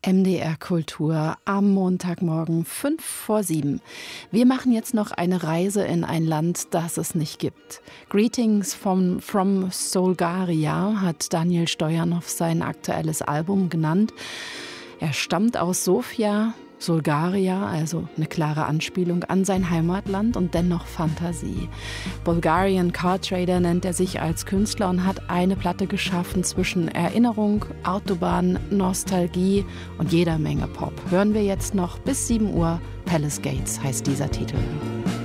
MDR Kultur am Montagmorgen 6:55. Wir machen jetzt noch eine Reise in ein Land, das es nicht gibt. Greetings from Solgaria hat Daniel Stojanov sein aktuelles Album genannt. Er stammt aus Sofia, Solgaria, also eine klare Anspielung an sein Heimatland und dennoch Fantasie. Bulgarian Car Trader nennt er sich als Künstler und hat eine Platte geschaffen zwischen Erinnerung, Autobahn, Nostalgie und jeder Menge Pop. Hören wir jetzt noch bis 7 Uhr. Palace Gates heißt dieser Titel.